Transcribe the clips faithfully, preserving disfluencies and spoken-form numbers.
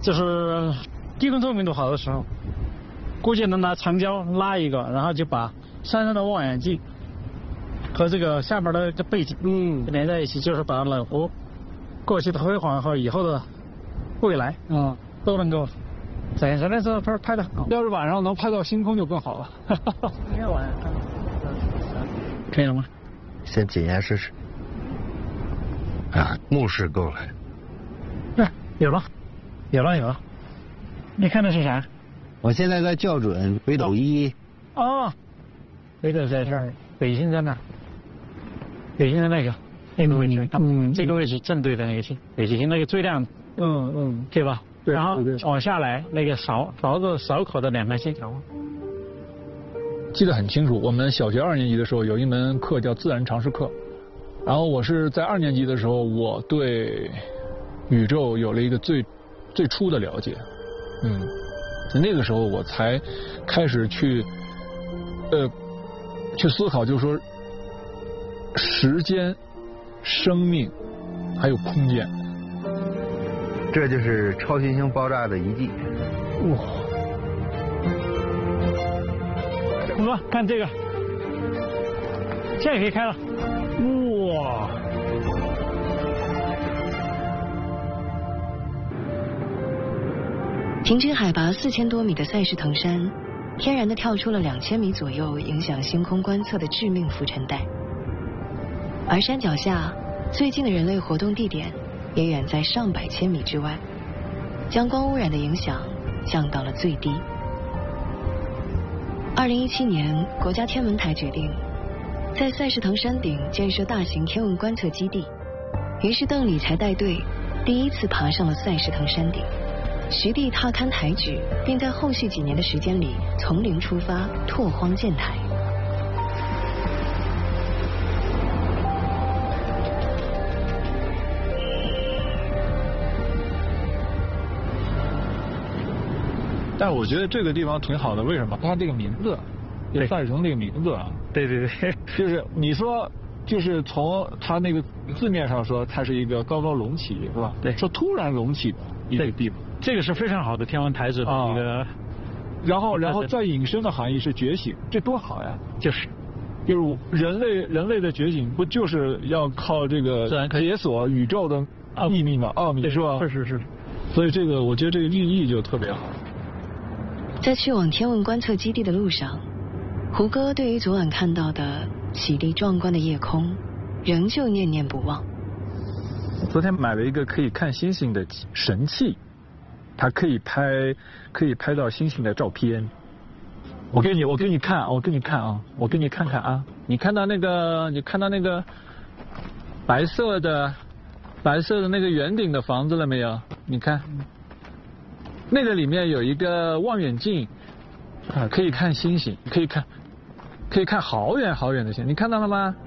就是低空透明度好的时候，估计能拿长焦拉一个，然后就把山上的望远镜和这个下边的这背景嗯连在一起，就是把冷湖过去的辉煌和以后的未来啊都能够展现。那时候拍拍的好， 要是晚上能拍到星空就更好了。 今天晚上可以了吗？ 先检验试试。啊，目视够了。 哎，有了，有了，有了。你看的是啥？ 我现在在校准北斗一。 哦，北斗在这儿，北星在那儿。北星的那个那个位置，嗯，这个位置正对的那个星，北极星那个最亮的， 嗯嗯， 对吧？ 对。 然后往下来那个勺勺子勺口的两颗星条。 记得很清楚，我们小学二年级的时候有一门课叫自然常识课，然后我是在二年级的时候，我对宇宙有了一个最最初的了解，嗯，那个时候我才开始去呃去思考，就是说时间、生命还有空间， 这就是超新星爆炸的遗迹。 哇！虎哥，看这个，现在可以开了。哇！ 平均海拔四千多米的塞氏腾山，天然的跳出了两千米左右影响星空观测的致命浮尘带。而山脚下最近的人类活动地点也远在上百千米之外，将光污染的影响降到了最低。二零一七年，国家天文台决定在塞氏腾山顶建设大型天文观测基地，于是邓理才带队第一次爬上了塞氏腾山顶，实地踏勘台址，并在后续几年的时间里从零出发，拓荒建台。 但我觉得这个地方挺好的，为什么？它这个名字，就塞氏腾这个名字啊， 对对对， 就是你说，就是从它那个字面上说，它是一个高高隆起，是吧？ 对， 说突然隆起的一个地方， 这个是非常好的天文台址的一个、啊。 然后，然后再引申的含义是觉醒，这多好呀！ 就是， 就是人类人类的觉醒，不就是要靠这个解锁宇宙的秘密吗？奥秘是吧？ 是是是。 所以这个，我觉得这个寓意就特别好。 在去往天文观测基地的路上，胡歌对于昨晚看到的绮丽壮观的夜空，仍旧念念不忘。 昨天买了一个可以看星星的神器，它可以拍，可以拍到星星的照片。我给你，我给你看，我给你看啊，我给你看看啊。你看到那个，你看到那个白色的、白色的那个圆顶的房子了没有？你看。那个里面有一个望远镜，啊，可以看星星，可以看，可以看好远好远的星，你看到了吗？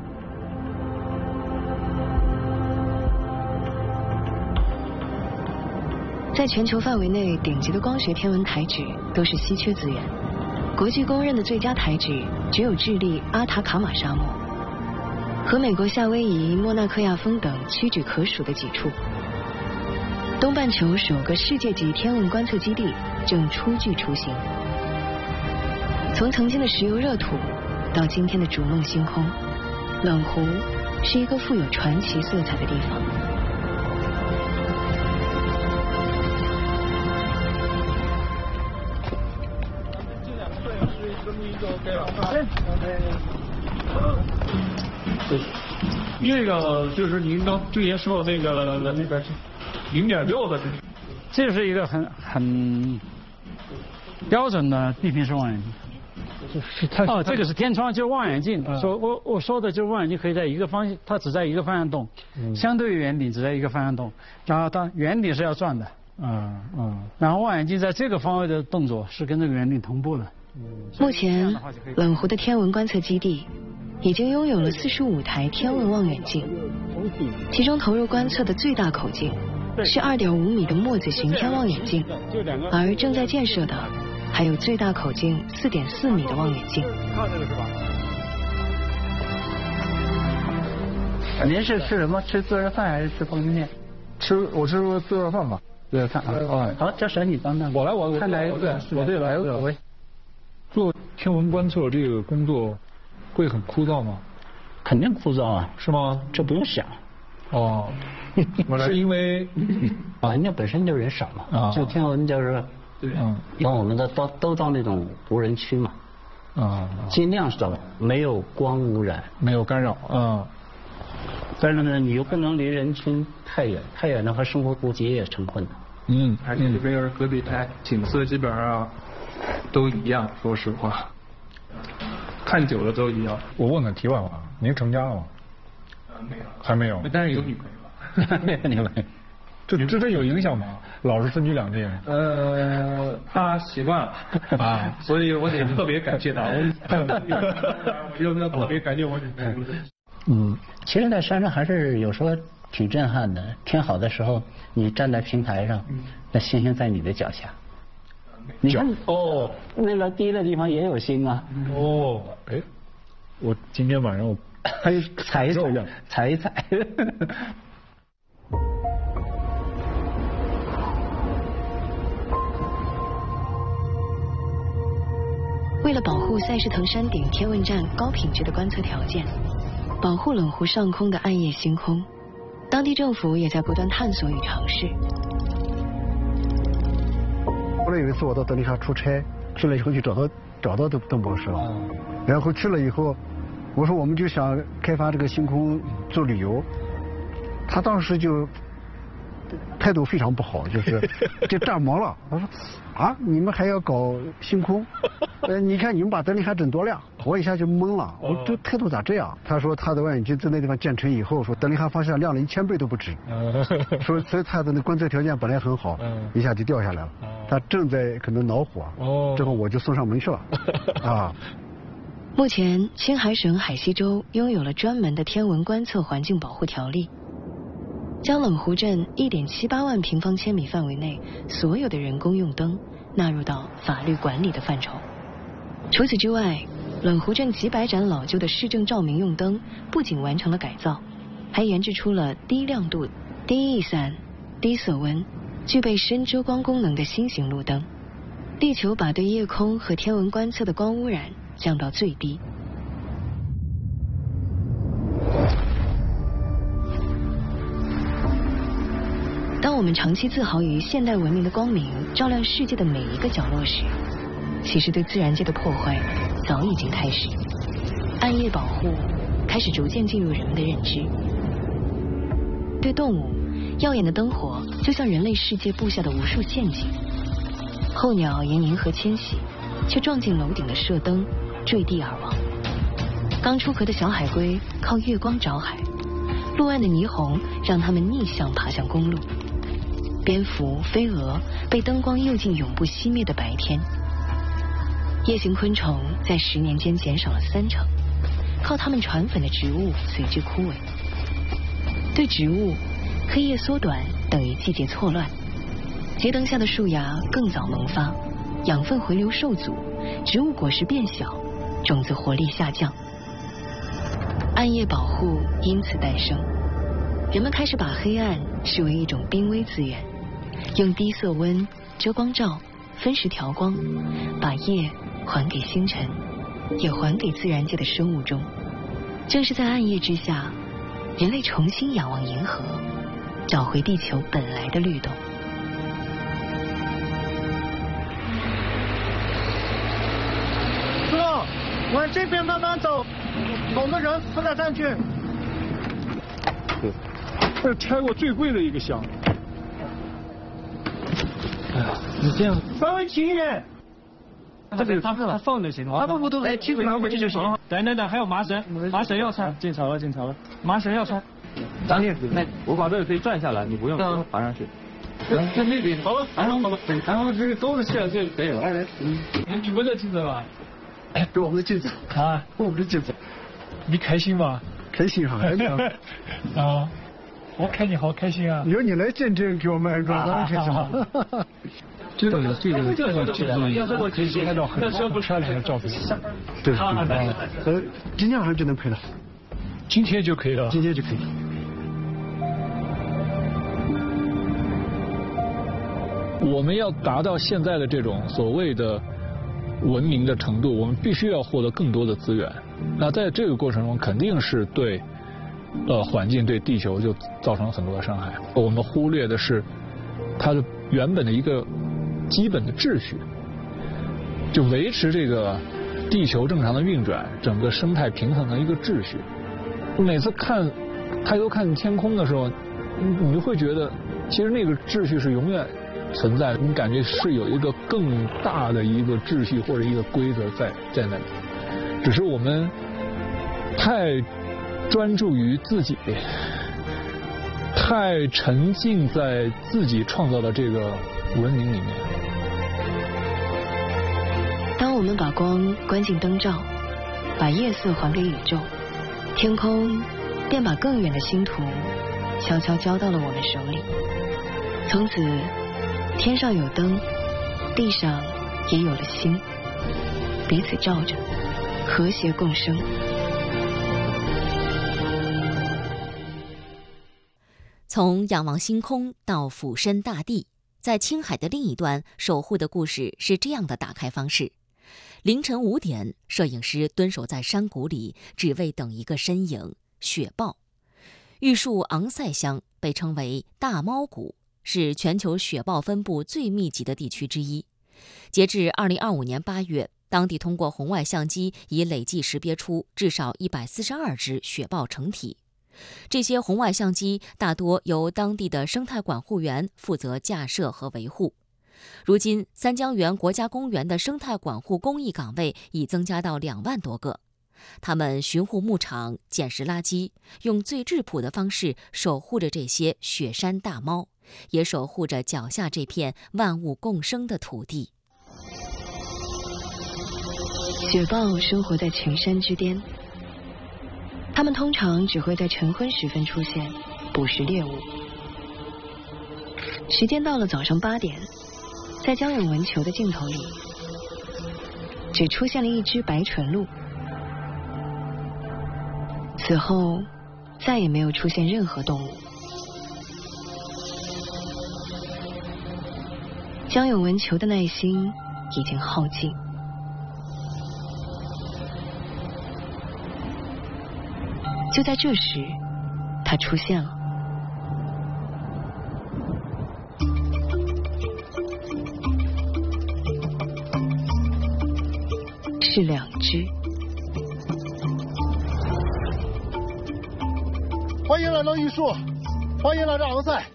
在全球范围内，顶级的光学天文台址都是稀缺资源，国际公认的最佳台址只有智利阿塔卡马沙漠和美国夏威夷莫纳克亚峰等屈指可数的几处。东半球首个世界级天文观测基地正初具雏形。从曾经的石油热土到今天的逐梦星空，冷湖是一个富有传奇色彩的地方。 那个就是您刚之前说的那个那边零点六的， 这是一个很很标准的地平式望远镜。哦，这个是天窗，就是望远镜。嗯、说我我说的就是望远镜可以在一个方向，它只在一个方向动，嗯、相对于圆顶只在一个方向动，然后它圆顶是要转的。嗯嗯。然后望远镜在这个方位的动作是跟这个圆顶同步的。 目前，冷湖的天文观测基地已经拥有了四十五台天文望远镜，其中投入观测的最大口径是二点五米的墨子型天望远镜，而正在建设的还有最大口径四点四米的望远镜。 看这个是吧？ 您是吃什么？吃自热饭还是吃方便面？ 吃我吃自热饭吧。 对，看啊，哦，好，这是你帮的。 我来，我看来对，我对来，我做天文观测这个工作会很枯燥吗？ 肯定枯燥啊， 是吗？ 这不用想。 哦，是因为啊，人家本身就人少嘛，啊，就天文就是，对，嗯，因为我们的都都到那种无人区嘛，啊，尽量少，没有光污染， 没有干扰，啊， 但是呢，你又不能离人群太远，太远的话，生活估计也成困难。 嗯，而且这边又是戈壁滩，景色基本上都一样，说实话，看久了都一样。 我问个题外话，您成家了吗？ 没有， 还没有， 但是有女朋友了。 没有女朋友， 这这这有影响吗？老是分居两地。 呃，他习惯了啊，所以我得特别感谢他。我就要特别感谢我女朋友。 嗯，其实，在山上还是有时候挺震撼的。天好的时候，你站在平台上，那星星在你的脚下。你看哦，那个低的地方也有星啊。 哦，哎，我今天晚上我。 还有踩一踩，踩一踩。 为了保护赛事藤山顶天文站高品质的观测条件，保护冷湖上空的暗夜星空，当地政府也在不断探索与尝试。 后来有一次我到德林哈出差，去了以后就找到找到邓邓博士了，然后去了以后。我说我们就想开发这个星空做旅游，他当时就态度非常不好，就是就炸毛了。他说啊，你们还要搞星空？呃，你看你们把德林哈整多亮，我一下就懵了。我说这态度咋这样？他说他的望远镜在那地方建成以后，说德林哈方向亮了一千倍都不止。说所以他的那观测条件本来很好，一下就掉下来了。他正在可能恼火，之后我就送上门去了。啊。 目前，青海省海西州拥有了专门的天文观测环境保护条例，将冷湖镇一点七八万平方千米范围内所有的人工用灯纳入到法律管理的范畴。除此之外，冷湖镇几百盏老旧的市政照明用灯不仅完成了改造，还研制出了低亮度、低逸散、低色温、具备深遮光功能的新型路灯，力求把对夜空和天文观测的光污染降到最低。当我们长期自豪于现代文明的光明照亮世界的每一个角落时，其实对自然界的破坏早已经开始。暗夜保护开始逐渐进入人们的认知。对动物，耀眼的灯火就像人类世界布下的无数陷阱。候鸟沿银河迁徙，却撞进楼顶的射灯，坠地而亡。刚出壳的小海龟靠月光找海，路岸的霓虹让它们逆向爬向公路。蝙蝠、飞蛾被灯光诱进永不熄灭的白天。夜行昆虫在十年间减少了三成，靠它们传粉的植物随之枯萎。对植物，黑夜缩短等于季节错乱。街灯下的树芽更早萌发，养分回流受阻，植物果实变小，种子活力下降。暗夜保护因此诞生，人们开始把黑暗视为一种濒危资源，用低色温、遮光罩、分时调光，把夜还给星辰，也还给自然界的生物钟。正是在暗夜之下，人类重新仰望银河，找回地球本来的律动。 哥，往这边慢慢走，某个人不得上去。 这是拆过最贵的一个箱。哎呀，你这样稍微轻一点。 这里他他放就行了， 他不不都哎，基本上回去就行了。 等等等，还有麻绳，麻绳要拆。 进槽了，进槽了。 麻绳要拆。 张烈，那我把这个可以转下来，你不用爬上去。 在那边。好了，然后然后这个钩子卸了就可以了。 来， 你们的镜子吧？ 哎，给我们的镜子啊， 我们的镜子， 你开心吗？ 开心哈， 啊，我看你好开心啊！ 由你来见证给我们安装，当然开心了。 这个这个这个这个可以拍到很漂亮的照片。 对，呃，今天晚上就能拍了。 今天就可以了。 今天就可以。 我们要达到现在的这种所谓的文明的程度，我们必须要获得更多的资源。那在这个过程中，肯定是对呃环境、对地球就造成了很多的伤害。我们忽略的是它的原本的一个基本的秩序，就维持这个地球正常的运转，整个生态平衡的一个秩序。每次看抬头看天空的时候，你会觉得其实那个秩序是永远存在的，你感觉是有一个更大的一个秩序或者一个规则在在那里，只是我们太专注于自己，太沉浸在自己创造的这个文明里面。 当我们把光关进灯罩，把夜色还给宇宙，天空便把更远的星图悄悄交到了我们手里。从此天上有灯，地上也有了星，彼此照着，和谐共生。 从仰望星空到俯身大地，在青海的另一端守护的故事是这样的打开方式。凌晨五点，摄影师蹲守在山谷里，只为等一个身影——雪豹。玉树昂塞乡被称为大猫谷，是全球雪豹分布最密集的地区之一。截至二零二五年八月，当地通过红外相机已累计识别出至少一百四十二只雪豹成体。这些红外相机大多由当地的生态管护员负责架设和维护。如今，三江源国家公园的生态管护公益岗位已增加到两万多个。他们巡护牧场、捡拾垃圾，用最质朴的方式守护着这些雪山大猫，也守护着脚下这片万物共生的土地。 雪豹生活在群山之巅，它们通常只会在晨昏时分出现，捕食猎物。时间到了早上八点，在江永文球的镜头里，只出现了一只白唇鹿。此后，再也没有出现任何动物。江永文球的耐心已经耗尽。就在这时，它出现了。是两只。 欢迎来到玉树，欢迎来到昂塞。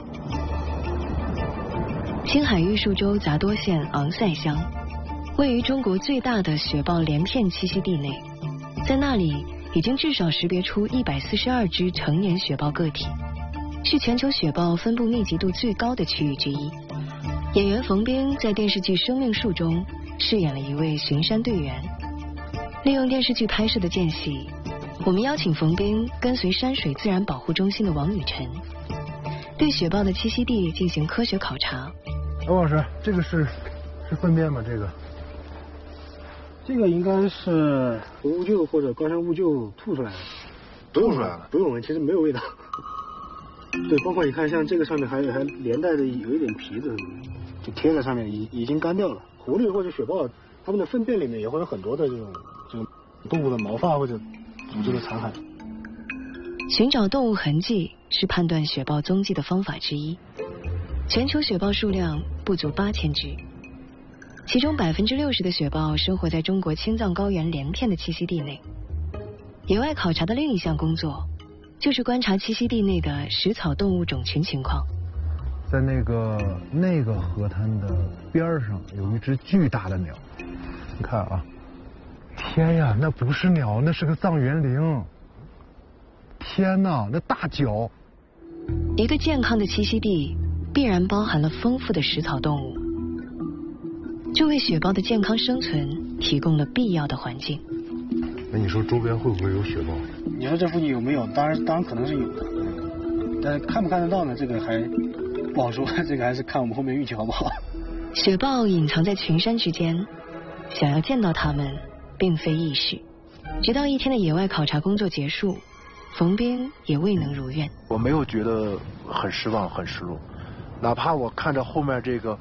青海玉树州杂多县昂塞乡，位于中国最大的雪豹连片栖息地内，在那里已经至少识别出一百四十二只成年雪豹个体，是全球雪豹分布密集度最高的区域之一。演员冯彬在电视剧《生命树》中饰演了一位巡山队员。利用电视剧拍摄的间隙，我们邀请冯彬跟随山水自然保护中心的王雨晨，对雪豹的栖息地进行科学考察。 王老师，这个是是粪便吗？这个？ 这个应该是乌桕或者高山乌桕吐出来的。 吐出来了？ 不用闻，其实没有味道。对，包括你看，像这个上面还有还连带着有一点皮子，就贴在上面，已已经干掉了。狐狸或者雪豹，它们的粪便里面也会有很多的这种这种动物的毛发或者组织的残骸。 寻找动物痕迹是判断雪豹踪迹的方法之一。全球雪豹数量不足八千只，其中百分之六十的雪豹生活在中国青藏高原连片的栖息地内。野外考察的另一项工作，就是观察栖息地内的食草动物种群情况。 在那个那个河滩的边上有一只巨大的鸟，你看啊，天呀，那不是鸟，那是个藏原羚。天哪，那大脚！ 一个健康的栖息地必然包含了丰富的食草动物，这为雪豹的健康生存提供了必要的环境。 那你说周边会不会有雪豹？ 你说这附近有没有？当然，当然可能是有的，但看不看得到呢？这个还不好说，这个还是看我们后面运气好不好。 雪豹隐藏在群山之间，想要见到它们并非易事。直到一天的野外考察工作结束，冯彬也未能如愿。 我没有觉得很失望、很失落，哪怕我看着后面这个